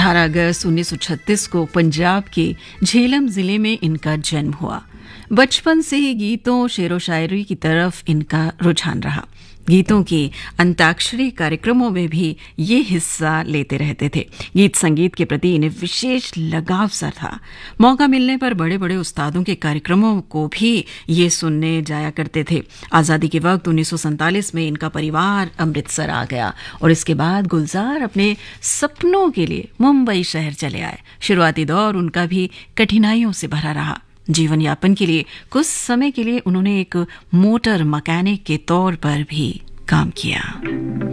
18 अगस्त 1936 को पंजाब के झेलम जिले में इनका जन्म हुआ। बचपन से ही गीतों, शेरो शायरी की तरफ इनका रुझान रहा। गीतों के अंताक्षरी कार्यक्रमों में भी ये हिस्सा लेते रहते थे। गीत संगीत के प्रति इन्हें विशेष लगाव सा था। मौका मिलने पर बड़े बड़े उस्तादों के कार्यक्रमों को भी ये सुनने जाया करते थे। आज़ादी के वक्त 1947 में इनका परिवार अमृतसर आ गया और इसके बाद गुलजार अपने सपनों के लिए मुंबई शहर चले आए। शुरुआती दौर उनका भी कठिनाइयों से भरा रहा। जीवन यापन के लिए कुछ समय के लिए उन्होंने एक मोटर मैकेनिक के तौर पर भी काम किया।